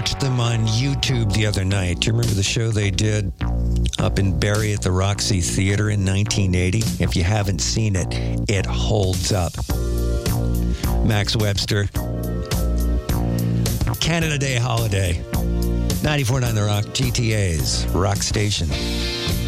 watched them on YouTube the other night. Do you remember the show they did up in Barrie at the Roxy Theater in 1980? If you haven't seen it, it holds up. Max Webster. Canada Day holiday. 94.9 The Rock, GTA's Rock Station.